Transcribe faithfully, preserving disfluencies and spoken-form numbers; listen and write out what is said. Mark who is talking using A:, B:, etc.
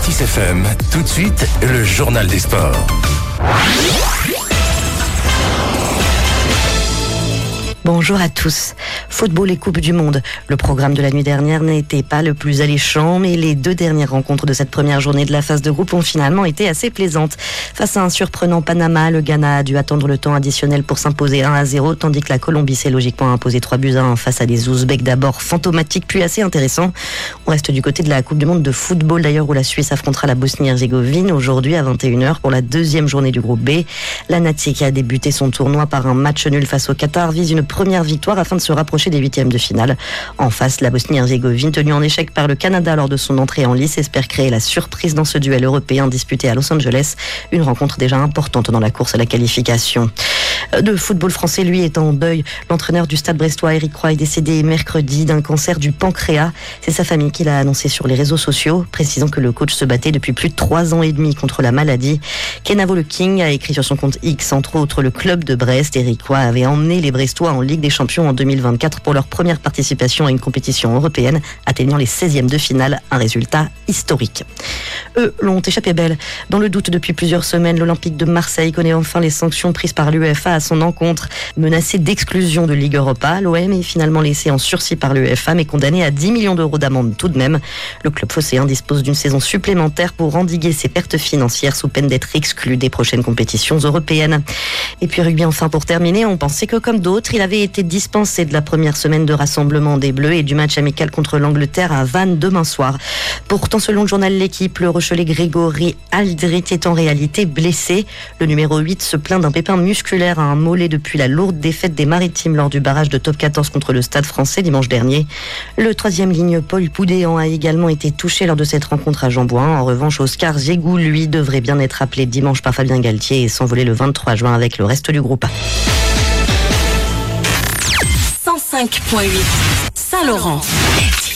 A: Atis F M, tout de suite, le journal des sports.
B: Bonjour à tous. Football et Coupe du Monde. Le programme de la nuit dernière n'était pas le plus alléchant, mais les deux dernières rencontres de cette première journée de la phase de groupe ont finalement été assez plaisantes. Face à un surprenant Panama, le Ghana a dû attendre le temps additionnel pour s'imposer un à zéro, tandis que la Colombie s'est logiquement imposée trois buts à un face à des Ouzbeks d'abord fantomatiques puis assez intéressants. On reste du côté de la Coupe du Monde de football d'ailleurs, où la Suisse affrontera la Bosnie-Herzégovine aujourd'hui à vingt et une heures pour la deuxième journée du groupe B. La Nati, qui a débuté son tournoi par un match nul face au Qatar, vise une première victoire afin de se rapprocher des huitièmes de finale. En face, la Bosnie-Herzégovine, tenue en échec par le Canada lors de son entrée en lice, espère créer la surprise dans ce duel européen disputé à Los Angeles, une rencontre déjà importante dans la course à la qualification. De football français, lui, est en deuil. L'entraîneur du Stade brestois, Éric Roy, est décédé mercredi d'un cancer du pancréas. C'est sa famille qui l'a annoncé sur les réseaux sociaux, précisant que le coach se battait depuis plus de trois ans et demi contre la maladie. Kenavo Le King a écrit sur son compte X, entre autres, le club de Brest. Éric Roy avait emmené les Brestois en Ligue des Champions en deux mille vingt-quatre pour leur première participation à une compétition européenne, atteignant les seizièmes de finale, un résultat historique. Eux l'ont échappé belle. Dans le doute depuis plusieurs semaines, l'Olympique de Marseille connaît enfin les sanctions prises par l'UEFA à son encontre. Menacé d'exclusion de Ligue Europa, l'O M est finalement laissé en sursis par l'UEFA, mais condamné à dix millions d'euros d'amende tout de même. Le club phocéen dispose d'une saison supplémentaire pour endiguer ses pertes financières sous peine d'être exclu des prochaines compétitions européennes. Et puis rugby enfin pour terminer, on pensait que comme d'autres, il avait été dispensé de la première semaine de rassemblement des Bleus et du match amical contre l'Angleterre à Vannes demain soir. Pourtant, selon le journal L'Équipe, le Rochelais Grégory Aldrit est en réalité blessé. Le numéro huit se plaint d'un pépin musculaire à un mollet depuis la lourde défaite des Maritimes lors du barrage de top quatorze contre le Stade Français dimanche dernier. Le troisième ligne Paul Poudéan a également été touché lors de cette rencontre à Jambouin. En revanche, Oscar Zégou, lui, devrait bien être appelé dimanche par Fabien Galtier et s'envoler le vingt-trois juin avec le reste du groupe.
C: cent cinq virgule huit Saint-Laurent.